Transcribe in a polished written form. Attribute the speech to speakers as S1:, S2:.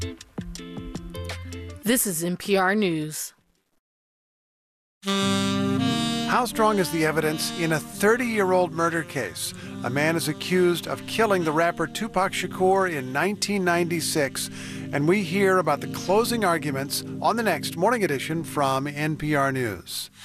S1: This is NPR News.
S2: How strong is the evidence in a 30-year-old murder case? A man is accused of killing the rapper Tupac Shakur in 1996, and we hear about the closing arguments on the next Morning Edition from NPR News.